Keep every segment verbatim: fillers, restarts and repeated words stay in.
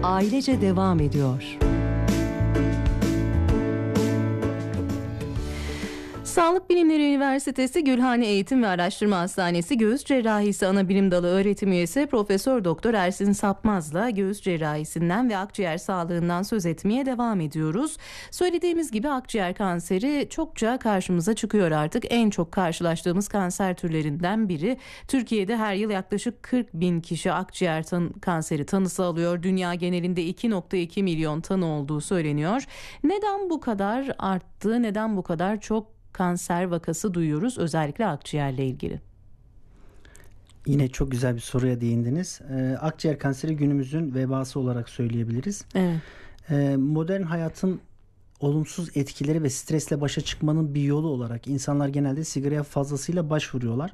ailece devam ediyor. Sağlık Bilimleri Üniversitesi Gülhane Eğitim ve Araştırma Hastanesi Göğüs Cerrahisi Anabilim Dalı Öğretim Üyesi Profesör Doktor Ersin Sapmaz'la göğüs cerrahisinden ve akciğer sağlığından söz etmeye devam ediyoruz. Söylediğimiz gibi akciğer kanseri çokça karşımıza çıkıyor artık. En çok karşılaştığımız kanser türlerinden biri. Türkiye'de her yıl yaklaşık kırk bin kişi akciğer tan- kanseri tanısı alıyor. Dünya genelinde iki virgül iki milyon tanı olduğu söyleniyor. Neden bu kadar arttı? Neden bu kadar çok kanser vakası duyuyoruz, özellikle akciğerle ilgili? Yine çok güzel bir soruya değindiniz. Ee, akciğer kanseri günümüzün vebası olarak söyleyebiliriz. Evet. Ee, modern hayatın olumsuz etkileri ve stresle başa çıkmanın bir yolu olarak insanlar genelde sigaraya fazlasıyla başvuruyorlar.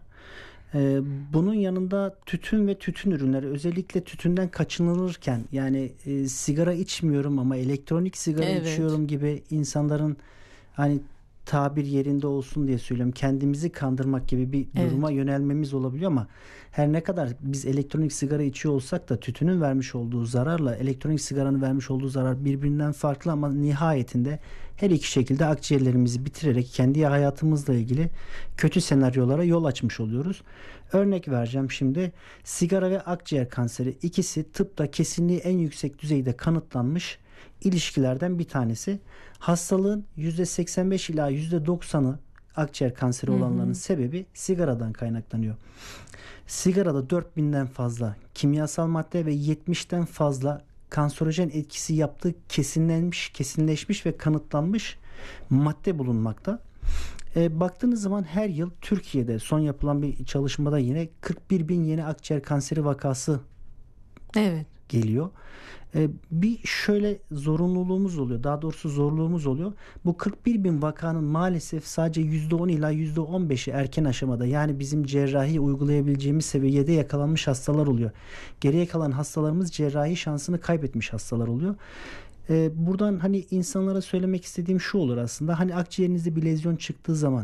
Ee, bunun yanında tütün ve tütün ürünleri, özellikle tütünden kaçınılırken, yani e, sigara içmiyorum ama elektronik sigara Evet. içiyorum gibi insanların, hani tabir yerinde olsun diye söylüyorum, kendimizi kandırmak gibi bir duruma Evet. yönelmemiz olabiliyor ama her ne kadar biz elektronik sigara içiyor olsak da tütünün vermiş olduğu zararla elektronik sigaranın vermiş olduğu zarar birbirinden farklı ama nihayetinde her iki şekilde akciğerlerimizi bitirerek kendi hayatımızla ilgili kötü senaryolara yol açmış oluyoruz. Örnek vereceğim şimdi. Sigara ve akciğer kanseri, ikisi tıpta kesinliği en yüksek düzeyde kanıtlanmış ilişkilerden bir tanesi. Hastalığın yüzde seksen beş ila yüzde doksanı akciğer kanseri olanların hı hı. sebebi sigaradan kaynaklanıyor. Sigarada dört binden fazla kimyasal madde ve yetmişten fazla kanserojen etkisi yaptığı kesinlenmiş, kesinleşmiş ve kanıtlanmış madde bulunmakta. E, baktığınız zaman her yıl Türkiye'de son yapılan bir çalışmada yine kırk bir bin yeni akciğer kanseri vakası Evet. geliyor. Ee, bir şöyle zorunluluğumuz oluyor. Daha doğrusu zorluğumuz oluyor. Bu kırk bir bin vakanın maalesef sadece yüzde on ila yüzde on beşi erken aşamada, yani bizim cerrahi uygulayabileceğimiz seviyede yakalanmış hastalar oluyor. Geriye kalan hastalarımız cerrahi şansını kaybetmiş hastalar oluyor. Ee, buradan hani insanlara söylemek istediğim şu olur aslında. Hani akciğerinizde bir lezyon çıktığı zaman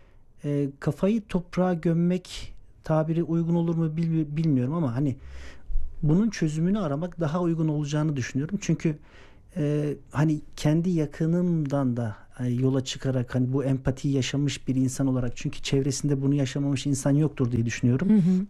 e, kafayı toprağa gömmek tabiri uygun olur mu bilmiyorum ama hani bunun çözümünü aramak daha uygun olacağını düşünüyorum. Çünkü e, hani kendi yakınımdan da hani yola çıkarak, hani bu empatiyi yaşamış bir insan olarak, çünkü çevresinde bunu yaşamamış insan yoktur diye düşünüyorum. Hı hı.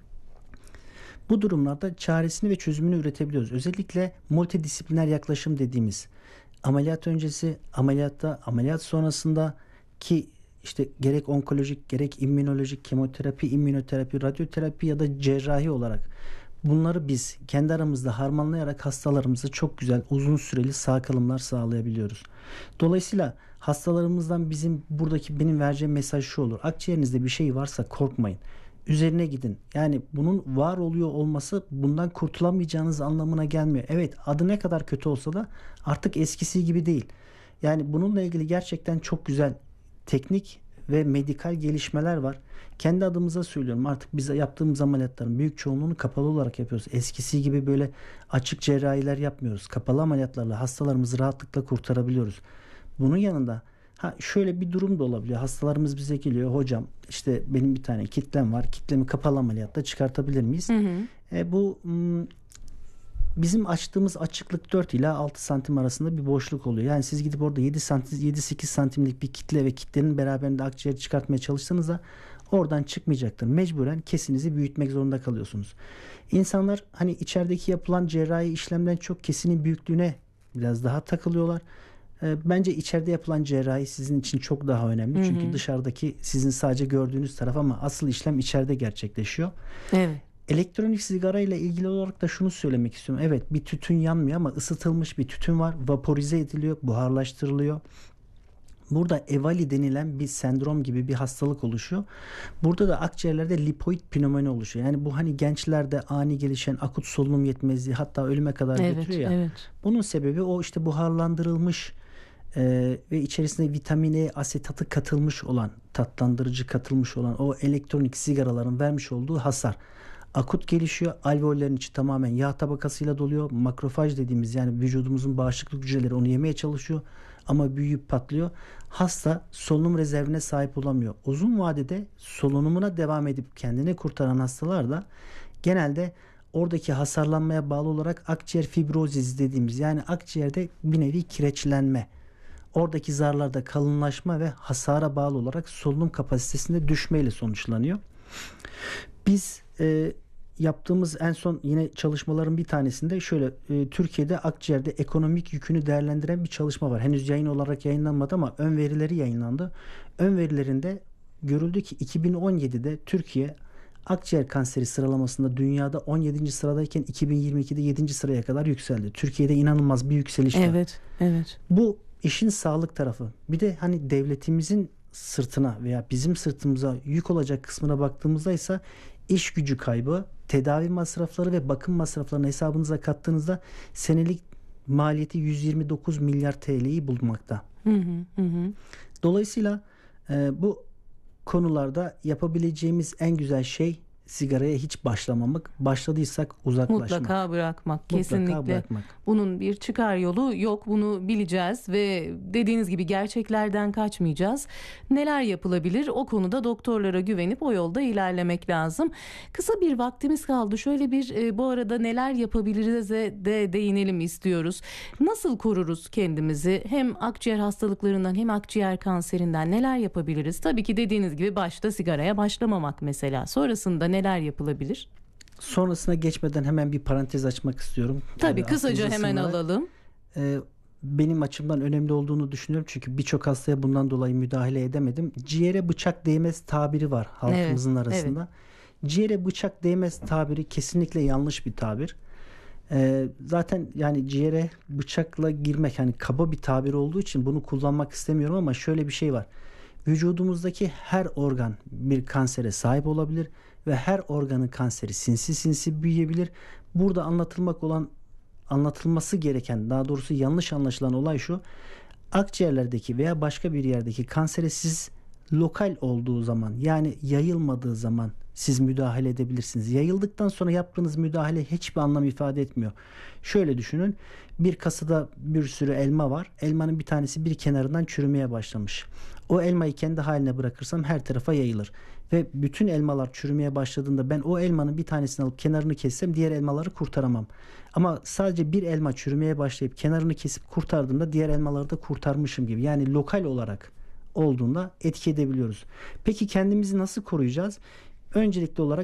Bu durumlarda çaresini ve çözümünü üretebiliyoruz. Özellikle multidisipliner yaklaşım dediğimiz, ameliyat öncesi, ameliyatta, ameliyat sonrasında ki işte gerek onkolojik, gerek immünolojik, kemoterapi, immünoterapi, radyoterapi ya da cerrahi olarak bunları biz kendi aramızda harmanlayarak hastalarımıza çok güzel uzun süreli sağ kalımlar sağlayabiliyoruz. Dolayısıyla hastalarımızdan bizim buradaki benim vereceğim mesaj şu olur. Akciğerinizde bir şey varsa korkmayın. Üzerine gidin. Yani bunun var oluyor olması bundan kurtulamayacağınız anlamına gelmiyor. Evet, adı ne kadar kötü olsa da artık eskisi gibi değil. Yani bununla ilgili gerçekten çok güzel teknik ve medikal gelişmeler var. Kendi adımıza söylüyorum, artık biz yaptığımız ameliyatların büyük çoğunluğunu kapalı olarak yapıyoruz. Eskisi gibi böyle açık cerrahiler yapmıyoruz. Kapalı ameliyatlarla hastalarımızı rahatlıkla kurtarabiliyoruz. Bunun yanında ha şöyle bir durum da olabiliyor. Hastalarımız bize geliyor, hocam işte benim bir tane kitlem var. Kitlemi kapalı ameliyatta çıkartabilir miyiz? Hı hı. E, bu m- Bizim açtığımız açıklık dört ila altı santim arasında bir boşluk oluyor. Yani siz gidip orada yedi santim, yedi sekiz santimlik bir kitle ve kitlenin beraberinde akciğeri çıkartmaya çalışsanız da oradan çıkmayacaktır. Mecburen kesinizi büyütmek zorunda kalıyorsunuz. İnsanlar hani içerideki yapılan cerrahi işlemden çok kesinin büyüklüğüne biraz daha takılıyorlar. E, bence içeride yapılan cerrahi sizin için çok daha önemli. Hı hı. Çünkü dışarıdaki sizin sadece gördüğünüz taraf ama asıl işlem içeride gerçekleşiyor. Evet. Elektronik sigara ile ilgili olarak da şunu söylemek istiyorum. Evet, bir tütün yanmıyor ama ısıtılmış bir tütün var. Vaporize ediliyor, buharlaştırılıyor. Burada EVALI denilen bir sendrom gibi bir hastalık oluşuyor. Burada da akciğerlerde lipoid pnömoni oluşuyor. Yani bu hani gençlerde ani gelişen akut solunum yetmezliği, hatta ölüme kadar evet, götürüyor ya. Evet. Bunun sebebi o işte buharlandırılmış e, ve içerisinde vitamin E asetatı katılmış olan, tatlandırıcı katılmış olan o elektronik sigaraların vermiş olduğu hasar. Akut gelişiyor. Alveollerin içi tamamen yağ tabakasıyla doluyor. Makrofaj dediğimiz, yani vücudumuzun bağışıklık hücreleri onu yemeye çalışıyor ama büyüyüp patlıyor. Hasta solunum rezervine sahip olamıyor. Uzun vadede solunumuna devam edip kendini kurtaran hastalar da genelde oradaki hasarlanmaya bağlı olarak akciğer fibrozis dediğimiz, yani akciğerde bir nevi kireçlenme, oradaki zarlarda kalınlaşma ve hasara bağlı olarak solunum kapasitesinde düşmeyle sonuçlanıyor. Biz e, yaptığımız en son yine çalışmaların bir tanesinde şöyle e, Türkiye'de akciğerde ekonomik yükünü değerlendiren bir çalışma var. Henüz yayın olarak yayınlanmadı ama ön verileri yayınlandı. Ön verilerinde görüldü ki iki bin on yedide Türkiye akciğer kanseri sıralamasında dünyada on yedinci sıradayken iki bin yirmi ikide yedinci sıraya kadar yükseldi. Türkiye'de inanılmaz bir yükseliş var. Evet, evet. Bu işin sağlık tarafı. Bir de hani devletimizin sırtına veya bizim sırtımıza yük olacak kısmına baktığımızda ise iş gücü kaybı, tedavi masrafları ve bakım masraflarını hesabınıza kattığınızda senelik maliyeti yüz yirmi dokuz milyar T L'yi bulmakta. Hı hı hı. Dolayısıyla e, bu konularda yapabileceğimiz en güzel şey sigaraya hiç başlamamak. Başladıysak uzaklaşmak. Mutlaka bırakmak. Mutlaka Kesinlikle. bırakmak. Bunun bir çıkar yolu yok. Bunu bileceğiz ve dediğiniz gibi gerçeklerden kaçmayacağız. Neler yapılabilir? O konuda doktorlara güvenip o yolda ilerlemek lazım. Kısa bir vaktimiz kaldı. Şöyle bir e, bu arada neler yapabiliriz de değinelim istiyoruz. Nasıl koruruz kendimizi? Hem akciğer hastalıklarından hem akciğer kanserinden neler yapabiliriz? Tabii ki dediğiniz gibi başta sigaraya başlamamak mesela. Sonrasında neler yapılabilir? Sonrasına geçmeden hemen bir parantez açmak istiyorum. Tabii Yani kısaca hemen aslında alalım. e, benim açımdan önemli olduğunu düşünüyorum. Çünkü birçok hastaya bundan dolayı müdahale edemedim. Ciğere bıçak değmez tabiri var halkımızın Evet, arasında. Ciğere bıçak değmez tabiri kesinlikle yanlış bir tabir. E, zaten yani ciğere bıçakla girmek hani kaba bir tabir olduğu için bunu kullanmak istemiyorum ama şöyle bir şey var. Vücudumuzdaki her organ bir kansere sahip olabilir ve her organın kanseri sinsi sinsi büyüyebilir. Burada anlatılmak olan, anlatılması gereken, daha doğrusu yanlış anlaşılan olay şu: akciğerlerdeki veya başka bir yerdeki kansere siz lokal olduğu zaman, yani yayılmadığı zaman siz müdahale edebilirsiniz. Yayıldıktan sonra yaptığınız müdahale hiçbir anlam ifade etmiyor. Şöyle düşünün, bir kasada bir sürü elma var. Elmanın bir tanesi bir kenarından çürümeye başlamış. O elmayı kendi haline bırakırsam her tarafa yayılır. Ve bütün elmalar çürümeye başladığında ben o elmanın bir tanesini alıp kenarını kessem diğer elmaları kurtaramam. Ama sadece bir elma çürümeye başlayıp kenarını kesip kurtardığımda diğer elmaları da kurtarmışım gibi. Yani lokal olarak olduğunda etki edebiliyoruz. Peki kendimizi nasıl koruyacağız? Öncelikli olarak